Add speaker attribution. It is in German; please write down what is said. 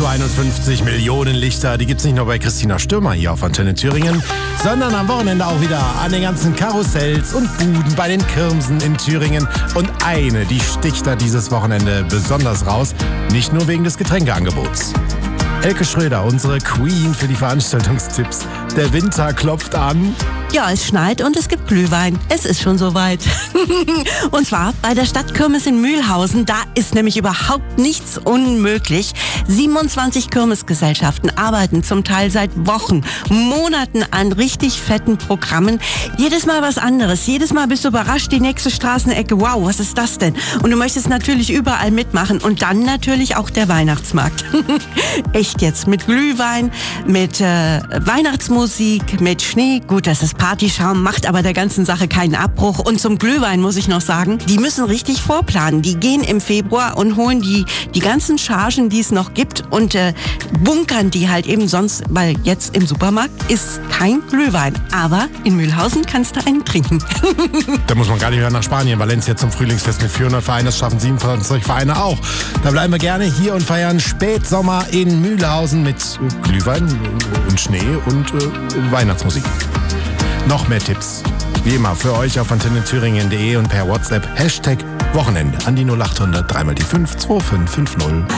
Speaker 1: 250 Millionen Lichter, die gibt's nicht nur bei Christina Stürmer hier auf Antenne Thüringen, sondern am Wochenende auch wieder an den ganzen Karussells und Buden bei den Kirmsen in Thüringen. Und eine, die sticht da dieses Wochenende besonders raus, nicht nur wegen des Getränkeangebots. Elke Schröder, unsere Queen für die Veranstaltungstipps. Der Winter klopft an.
Speaker 2: Ja, es schneit und es gibt Glühwein. Es ist schon soweit. Und zwar bei der Stadtkirmes in Mühlhausen. Da ist nämlich überhaupt nichts unmöglich. 27 Kirmesgesellschaften arbeiten zum Teil seit Wochen, Monaten an richtig fetten Programmen. Jedes Mal was anderes. Jedes Mal bist du überrascht, die nächste Straßenecke. Wow, was ist das denn? Und du möchtest natürlich überall mitmachen. Und dann natürlich auch der Weihnachtsmarkt. Echt jetzt. Mit Glühwein, mit Weihnachtsmusik, mit Schnee. Gut, das ist Partyschaum, macht aber der ganzen Sache keinen Abbruch. Und zum Glühwein muss ich noch sagen, die müssen richtig vorplanen. Die gehen im Februar und holen die ganzen Chargen, die es noch gibt und bunkern die halt eben sonst, weil jetzt im Supermarkt ist kein Glühwein. Aber in Mühlhausen kannst du einen trinken.
Speaker 1: Da muss man gar nicht mehr nach Spanien. Valencia zum Frühlingsfest mit 400 Vereinen, das schaffen 27 Vereine auch. Da bleiben wir gerne hier und feiern Spätsommer in Mühlhausen mit Glühwein und Schnee und Weihnachtsmusik. Noch mehr Tipps, wie immer, für euch auf antennethüringen.de und per WhatsApp #Wochenende an die 0800 3 mal die 5 2550.